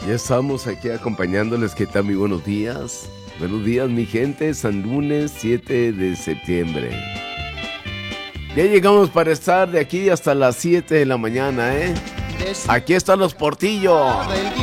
Ya estamos aquí acompañándoles. ¿Qué tal? Muy buenos días. Buenos días, mi gente. San lunes 7 de septiembre. Ya llegamos para estar de aquí hasta las 7 de la mañana, ¿eh? Aquí están los Portillo.